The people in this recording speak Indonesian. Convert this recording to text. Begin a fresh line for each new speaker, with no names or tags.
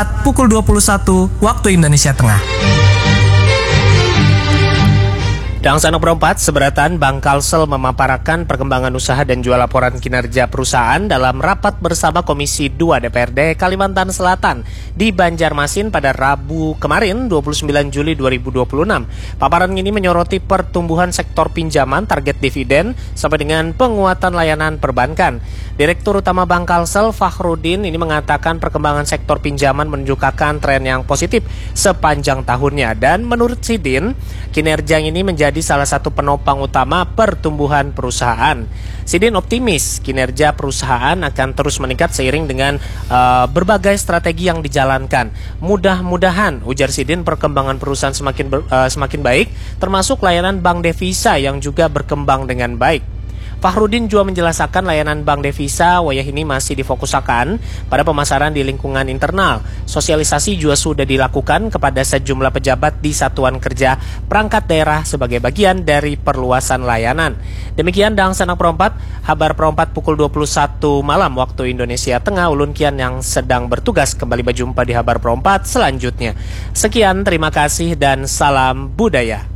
Pro 4 pukul 21 waktu Indonesia Tengah.
Daang Sanak Pro 4, Seberatan Bank Kalsel memaparkan perkembangan usaha dan jual laporan kinerja perusahaan dalam rapat bersama Komisi 2 DPRD Kalimantan Selatan di Banjarmasin pada Rabu kemarin 29 Juli 2026. Paparan ini menyoroti pertumbuhan sektor pinjaman, target dividen, sampai dengan penguatan layanan perbankan. Direktur Utama Bank Kalsel, Fakhrudin, ini mengatakan perkembangan sektor pinjaman menunjukkan tren yang positif sepanjang tahunnya. Dan menurut Sidin, kinerja ini menjadi salah satu penopang utama pertumbuhan perusahaan. Sidin optimis kinerja perusahaan akan terus meningkat seiring dengan berbagai strategi yang dijalankan. Mudah-mudahan, ujar Sidin, perkembangan perusahaan semakin baik, termasuk layanan bank devisa yang juga berkembang dengan baik. Fakhrudin juga menjelaskan layanan bank devisa wayah ini masih difokuskan pada pemasaran di lingkungan internal. Sosialisasi juga sudah dilakukan kepada sejumlah pejabat di satuan kerja perangkat daerah sebagai bagian dari perluasan layanan. Demikian Daang Sanak Pro 4, Habar Pro 4 pukul 21 malam waktu Indonesia Tengah. Ulun Kian yang sedang bertugas kembali berjumpa di Habar Pro 4 selanjutnya. Sekian, terima kasih dan salam budaya.